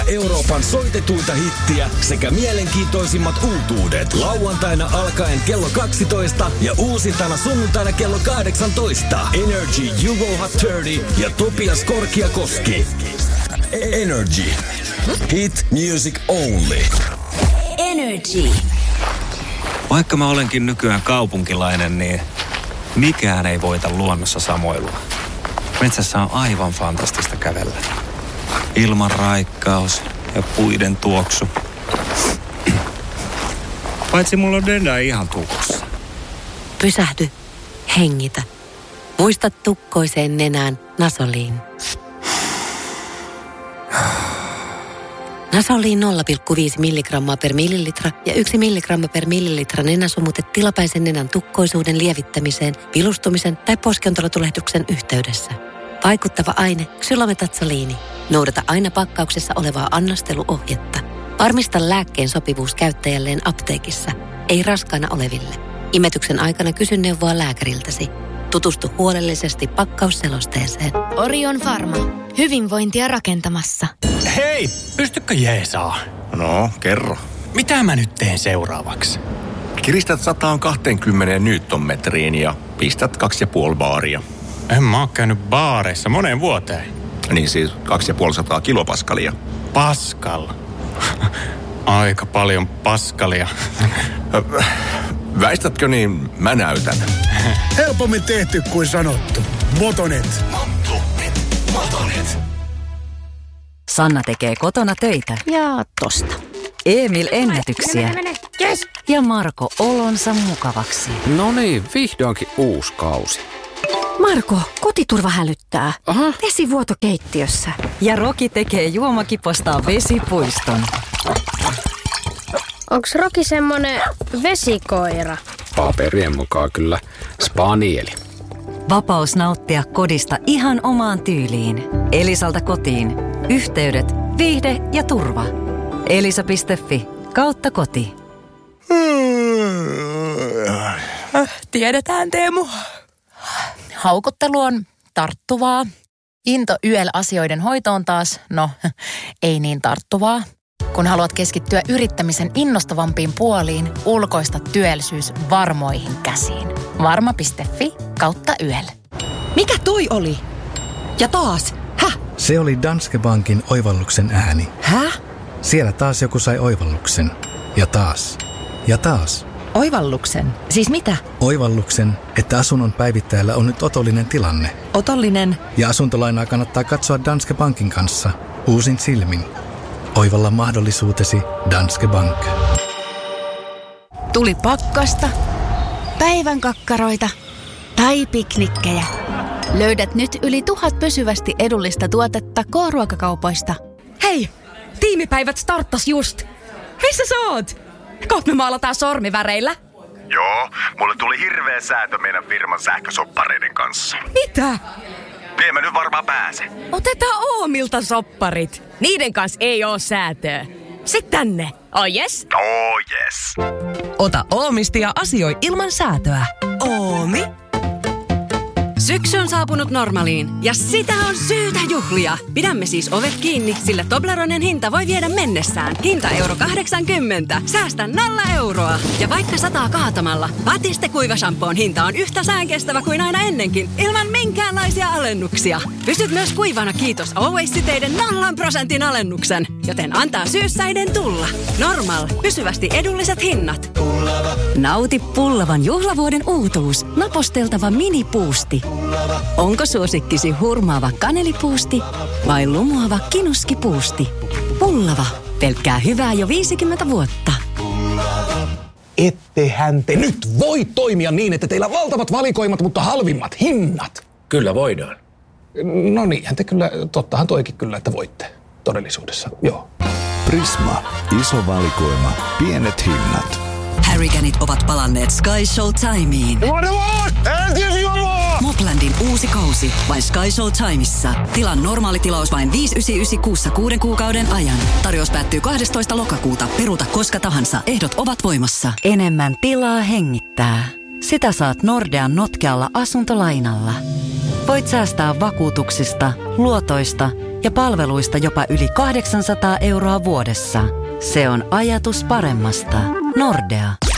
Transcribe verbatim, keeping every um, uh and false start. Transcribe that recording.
Euroopan soitetuinta hittiä sekä mielenkiintoisimmat uutuudet. Lauantaina alkaen kello kaksitoista ja uusintana sunnuntaina kello kahdeksantoista. Energy Juvo Hot kolmekymmentä ja Topias Korkiakoski. Energy. Hit music only. Energy. Vaikka mä olenkin nykyään kaupunkilainen, niin mikään ei voita luonnossa samoilua. Metsässä on aivan fantastista kävellä. Ilman raikkaus ja puiden tuoksu. Paitsi mulla on denda ihan tukossa. Pysähdy. Hengitä. Muista tukkoiseen nenään Nasoliin. Nasoliin nolla pilkku viisi milligrammaa per millilitra ja yksi milligramma per millilitra nenäsumutet tilapäisen nenän tukkoisuuden lievittämiseen, vilustumisen tai poskiontelotulehduksen yhteydessä. Vaikuttava aine xylometazoliini. Noudata aina pakkauksessa olevaa annosteluohjetta. Varmista lääkkeen sopivuus käyttäjälleen apteekissa, ei raskaana oleville. Imetyksen aikana kysy neuvoa lääkäriltäsi. Tutustu huolellisesti pakkausselosteeseen. Orion Pharma. Hyvinvointia rakentamassa. Hei, pystykö jeesaa? No, kerro. Mitä mä nyt teen seuraavaksi? Kiristät sata kaksikymmentä newtonmetriin ja pistät kaksi ja puoli baaria. En mä oo käynyt baareissa moneen vuoteen. Niin siis kaksi ja puoli sataa kilopaskalia. Paskal. Aika paljon paskalia. Väistätkö niin, mä näytän. Helpommin tehty kuin sanottu. Motonet. Motonet. Motonet. Sanna tekee kotona töitä. Ja tosta. Emil ennätyksiä. Mene, mene, mene. Yes. Ja Marko olonsa mukavaksi. No niin, vihdoinkin uusi kausi. Marko, kotiturva hälyttää. Aha. Vesivuoto keittiössä. Ja Roki tekee juomakipostaan vesipuiston. Onks Roki semmonen vesikoira? Paperien mukaan kyllä spanieli. Vapaus nauttia kodista ihan omaan tyyliin. Elisalta kotiin. Yhteydet, viihde ja turva. Elisa piste fi kautta koti. Tiedetään, Teemu. Haukottelu on tarttuvaa. Into Y L-asioiden hoitoon taas, no, ei niin tarttuvaa. Kun haluat keskittyä yrittämisen innostavampiin puoliin, ulkoista työllisyys varmoihin käsiin. Varma piste fi kautta Y L. Mikä toi oli? Ja taas? Häh? Se oli Danske Bankin oivalluksen ääni. Häh? Siellä taas joku sai oivalluksen. Ja taas. Ja taas. Oivalluksen? Siis mitä? Oivalluksen, että asunnon päivittäjällä on nyt otollinen tilanne. Otollinen? Ja asuntolainaa kannattaa katsoa Danske Bankin kanssa. Uusin silmin. Oivalla mahdollisuutesi Danske Bank. Tuli pakkasta, päivän kakkaroita tai piknikkejä. Löydät nyt yli tuhat pysyvästi edullista tuotetta K-ruokakaupoista. Hei! Tiimipäivät starttas just! Missä sä oot? Kohta me maalataan sormiväreillä. Joo, mulle tuli hirveä säätö meidän firman sähkösoppareiden kanssa. Mitä? Ei mä nyt varmaan pääse. Otetaan Oomilta sopparit. Niiden kanssa ei oo säätöä. Sitten tänne. Oh yes? Oh yes. Ota Oomista ja asioi ilman säätöä. Oomi. Syksy on saapunut Normaliin ja sitä on syytä juhlia. Pidämme siis ovet kiinni, sillä Tobleronen hinta voi viedä mennessään. Hinta euro kahdeksankymmentä. Säästä nolla euroa. Ja vaikka sataa kaatamalla, Batiste kuivashampoon hinta on yhtä säänkestävä kuin aina ennenkin, ilman minkäänlaisia alennuksia. Pysyt myös kuivana kiitos Always-siteiden nollan prosentin alennuksen. Joten antaa syyssäiden tulla. Normal. Pysyvästi edulliset hinnat. Pullava. Nauti pullavan juhlavuoden uutuus. Naposteltava minipuusti. Onko suosikkisi hurmaava kanelipuusti vai lumoava kinuskipuusti? Pullava. Pelkkää hyvää jo viisikymmentä vuotta. Ettehän te nyt voi toimia niin, että teillä on valtavat valikoimat, mutta halvimmat hinnat. Kyllä voidaan. No niinhän te kyllä, tottahan toikin kyllä, että voitte todellisuudessa, joo. Prisma. Iso valikoima. Pienet hinnat. Harriganit ovat palanneet Sky Showtimeen. Moplandin uusi kausi vain Sky Showtimeissa. Tilan normaali tilaus vain viisi yhdeksänkymmentäyhdeksän kuussa kuuden kuukauden ajan. Tarjous päättyy kahdestoista lokakuuta. Peruuta koska tahansa. Ehdot ovat voimassa. Enemmän tilaa hengittää. Sitä saat Nordean notkealla asuntolainalla. voit säästää vakuutuksista, luotoista ja palveluista jopa yli kahdeksansataa euroa vuodessa. Se on ajatus paremmasta. Nordea.